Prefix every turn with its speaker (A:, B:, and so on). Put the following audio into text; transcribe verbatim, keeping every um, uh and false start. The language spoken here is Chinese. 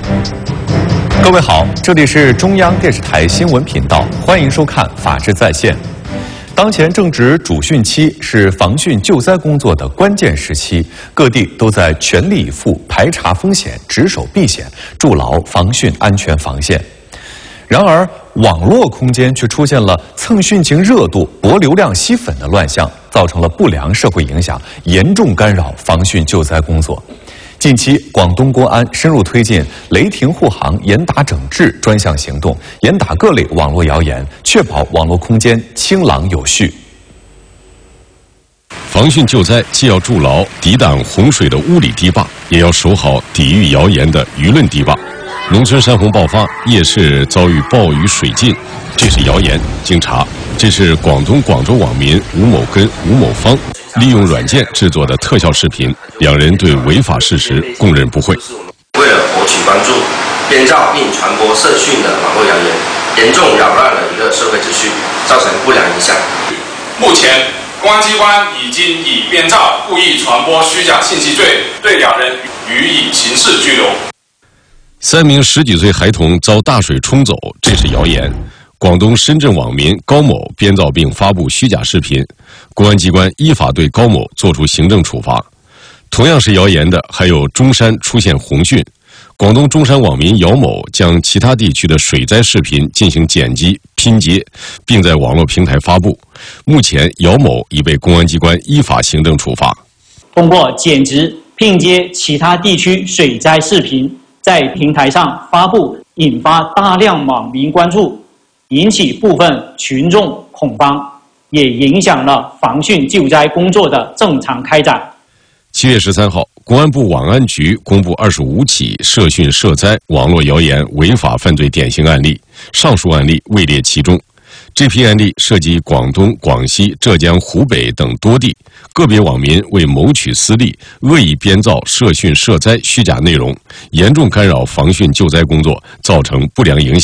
A: 各位好，这里是中央电视台新闻频道，欢迎收看《法治在线》。当前正值主汛期，是防汛救灾工作的关键时期，各地都在全力以赴排查风险、值守避险，筑牢防汛安全防线。然而，网络空间却出现了蹭汛情热度、博流量吸粉的乱象，造成了不良社会影响，严重干扰防汛救灾工作。近期，广东公安深入推进雷霆护航、严打整治专项行动，严打各类网络谣言，确保网络空间清朗有序。
B: 防汛救灾既要筑牢抵挡洪水的物理堤坝，也要守好抵御谣言的舆论堤坝。农村山洪爆发，夜市遭遇暴雨水浸，这是谣言。经查，这是广东广州网民吴某跟吴某芳利用软件制作的特效视频，两人对违法事实供认不讳。
C: 为了博取关注，编造并传播涉汛的网络谣言，严重扰乱了一个社会秩序，造成不良影响。
D: 目前，公安机关已经以编造、故意传播虚假信息罪对两人予以刑事拘留。
B: 三名十几岁孩童遭大水冲走，这是谣言。广东深圳网民高某编造并发布虚假视频，公安机关依法对高某作出行政处罚。同样是谣言的还有中山出现洪汛，广东中山网民姚某将其他地区的水灾视频进行剪辑拼接，并在网络平台发布。目前姚某已被公安机关依法行政处罚。
E: 通过剪辑拼接其他地区水灾视频在平台上发布，引发大量网民关注，引起部分群众恐慌，也影响了防汛救灾工作的正常开展。
B: 七月十三号，公安部网安局公布二十五起涉汛涉灾网络谣言违法犯罪典型案例，上述案例位列其中。这批案例涉及广东、广西、浙江、湖北等多地，个别网民为谋取私利，恶意编造涉汛涉灾虚假内容，严重干扰防汛救灾工作，造成不良影响。